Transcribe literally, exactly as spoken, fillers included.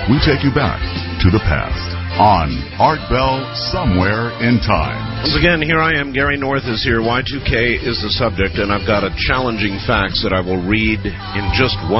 we take you back to the past on Art Bell Somewhere in Time. Once again, here I am. Gary North is here. Y two K is the subject, and I've got a challenging facts that I will read in just one